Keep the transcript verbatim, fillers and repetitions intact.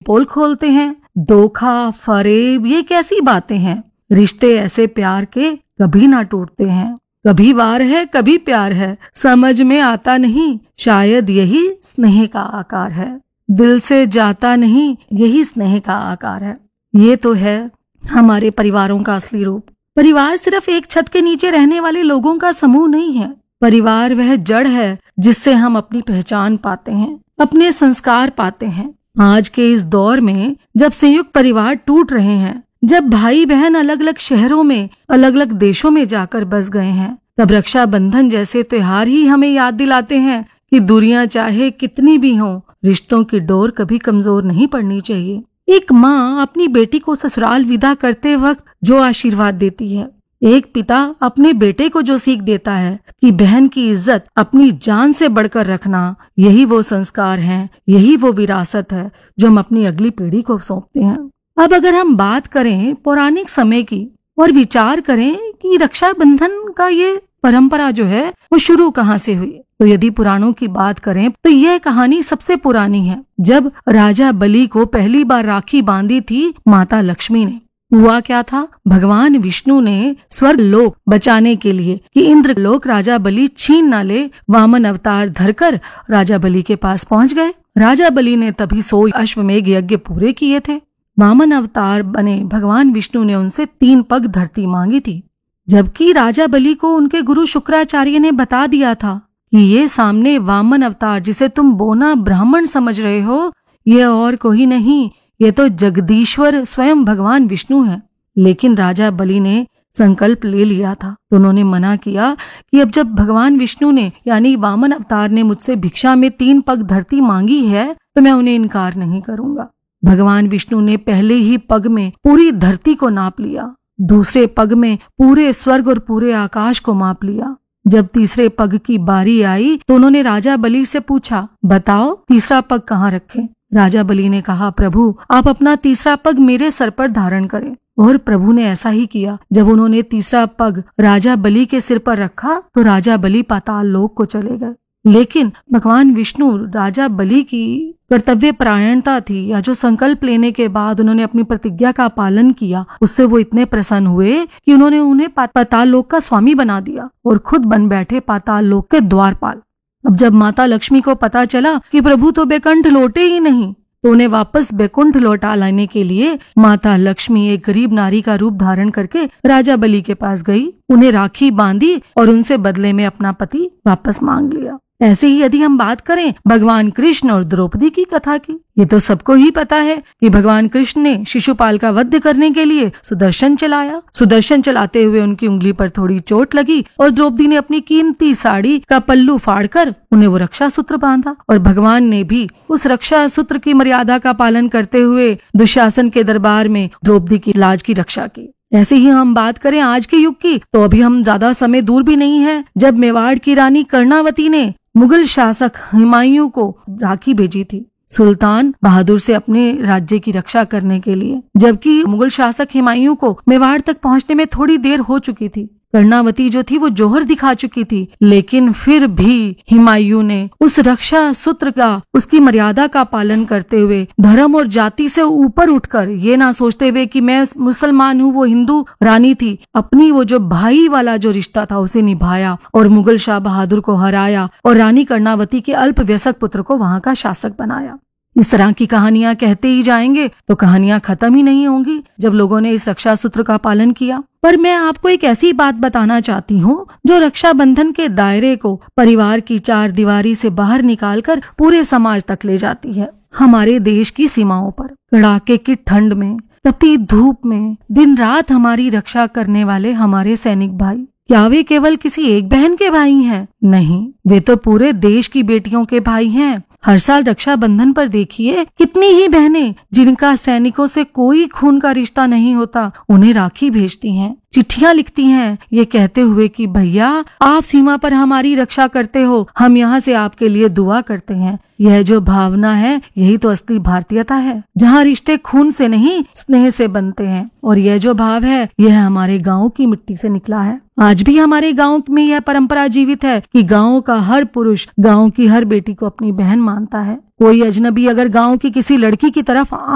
पोल खोलते हैं। धोखा, फरेब, ये कैसी बातें हैं। रिश्ते ऐसे प्यार के कभी ना टूटते हैं। कभी वार है, कभी प्यार है, समझ में आता नहीं, शायद यही स्नेह का आकार है। दिल से जाता नहीं, यही स्नेह का आकार है। ये तो है हमारे परिवारों का असली रूप। परिवार सिर्फ एक छत के नीचे रहने वाले लोगों का समूह नहीं है। परिवार वह जड़ है जिससे हम अपनी पहचान पाते हैं, अपने संस्कार पाते हैं। आज के इस दौर में जब संयुक्त परिवार टूट रहे हैं, जब भाई बहन अलग अलग शहरों में, अलग अलग देशों में जाकर बस गए हैं, तब रक्षाबंधन जैसे त्योहार ही हमें याद दिलाते हैं कि दूरियां चाहे कितनी भी हों, रिश्तों की डोर कभी कमजोर नहीं पड़नी चाहिए। एक माँ अपनी बेटी को ससुराल विदा करते वक्त जो आशीर्वाद देती है, एक पिता अपने बेटे को जो सीख देता है कि बहन की इज्जत अपनी जान से बढ़कर रखना, यही वो संस्कार हैं, यही वो विरासत है जो हम अपनी अगली पीढ़ी को सौंपते हैं। अब अगर हम बात करें पौराणिक समय की और विचार करें कि रक्षाबंधन का ये परंपरा जो है वो शुरू कहाँ से हुई, तो यदि पुराणों की बात करें तो यह कहानी सबसे पुरानी है। जब राजा बलि को पहली बार राखी बांधी थी माता लक्ष्मी ने, हुआ क्या था, भगवान विष्णु ने स्वर्ग लोक बचाने के लिए कि इंद्र लोक राजा बलि छीन न ले, वामन अवतार धरकर राजा बलि के पास पहुंच गए। राजा बलि ने तभी सौ अश्वमेघ यज्ञ पूरे किए थे। वामन अवतार बने भगवान विष्णु ने उनसे तीन पग धरती मांगी थी, जबकि राजा बलि को उनके गुरु शुक्राचार्य ने बता दिया था कि ये सामने वामन अवतार जिसे तुम बोना ब्राह्मण समझ रहे हो, ये और कोई नहीं, ये तो जगदीश्वर स्वयं भगवान विष्णु है। लेकिन राजा बलि ने संकल्प ले लिया था, तो उन्होंने मना किया कि अब जब भगवान विष्णु ने यानी वामन अवतार ने मुझसे भिक्षा में तीन पग धरती मांगी है तो मैं उन्हें इनकार नहीं करूंगा। भगवान विष्णु ने पहले ही पग में पूरी धरती को नाप लिया, दूसरे पग में पूरे स्वर्ग और पूरे आकाश को माप लिया। जब तीसरे पग की बारी आई तो उन्होंने राजा बलि से पूछा, बताओ तीसरा पग कहाँ रखें। राजा बलि ने कहा, प्रभु आप अपना तीसरा पग मेरे सर पर धारण करें। और प्रभु ने ऐसा ही किया। जब उन्होंने तीसरा पग राजा बलि के सिर पर रखा तो राजा बलि पाताल लोक को चले गए। लेकिन भगवान विष्णु राजा बलि की कर्तव्य परायणता थी, या जो संकल्प लेने के बाद उन्होंने अपनी प्रतिज्ञा का पालन किया, उससे वो इतने प्रसन्न हुए कि उन्होंने उन्हें पाताल लोक का स्वामी बना दिया और खुद बन बैठे पाताल लोक के द्वारपाल। अब जब माता लक्ष्मी को पता चला कि प्रभु तो बैकुंठ लौटे ही नहीं, तो उन्हें वापस बैकुंठ लौटा लाने के लिए माता लक्ष्मी एक गरीब नारी का रूप धारण करके राजा बलि के पास गई, उन्हें राखी बांधी और उनसे बदले में अपना पति वापस मांग लिया। ऐसे ही यदि हम बात करें भगवान कृष्ण और द्रौपदी की कथा की, ये तो सबको ही पता है कि भगवान कृष्ण ने शिशुपाल का वध करने के लिए सुदर्शन चलाया। सुदर्शन चलाते हुए उनकी उंगली पर थोड़ी चोट लगी और द्रौपदी ने अपनी कीमती साड़ी का पल्लू फाड़कर उन्हें वो रक्षा सूत्र बांधा, और भगवान ने भी उस रक्षा सूत्र की मर्यादा का पालन करते हुए दुशासन के दरबार में द्रौपदी की लाज की रक्षा की। ऐसे ही हम बात करें आज के युग की, तो अभी हम ज्यादा समय दूर भी नहीं है जब मेवाड़ की रानी कर्णावती ने मुगल शासक हुमायूं को राखी भेजी थी सुल्तान बहादुर से अपने राज्य की रक्षा करने के लिए। जबकि मुगल शासक हुमायूं को मेवाड़ तक पहुंचने में थोड़ी देर हो चुकी थी, कर्णावती जो थी वो जोहर दिखा चुकी थी, लेकिन फिर भी हुमायूं ने उस रक्षा सूत्र का, उसकी मर्यादा का पालन करते हुए धर्म और जाति से ऊपर उठकर, ये ना सोचते हुए कि मैं मुसलमान हूँ वो हिंदू रानी थी, अपनी वो जो भाई वाला जो रिश्ता था उसे निभाया और मुगल शाह बहादुर को हराया और रानी कर्णावती के अल्पवयस्क पुत्र को वहां का शासक बनाया। इस तरह की कहानियां कहते ही जाएंगे तो कहानियां खत्म ही नहीं होंगी जब लोगों ने इस रक्षा सूत्र का पालन किया। पर मैं आपको एक ऐसी बात बताना चाहती हूँ जो रक्षाबंधन के दायरे को परिवार की चार दीवारी से बाहर निकालकर पूरे समाज तक ले जाती है। हमारे देश की सीमाओं पर कड़ाके की ठंड में, तपती धूप में दिन रात हमारी रक्षा करने वाले हमारे सैनिक भाई, क्या वे केवल किसी एक बहन के भाई हैं? नहीं, वे तो पूरे देश की बेटियों के भाई हैं। हर साल रक्षाबंधन पर देखिए कितनी ही बहनें जिनका सैनिकों से कोई खून का रिश्ता नहीं होता, उन्हें राखी भेजती हैं, चिट्ठियां लिखती हैं, ये कहते हुए कि भैया आप सीमा पर हमारी रक्षा करते हो, हम यहाँ से आपके लिए दुआ करते हैं। यह जो भावना है यही तो असली भारतीयता है, जहाँ रिश्ते खून से नहीं स्नेह से बनते हैं। और यह जो भाव है यह हमारे गाँव की मिट्टी से निकला है। आज भी हमारे गाँव में यह परंपरा जीवित है कि गाँव का हर पुरुष गाँव की हर बेटी को अपनी बहन मानता है। कोई अजनबी अगर गाँव की किसी लड़की की तरफ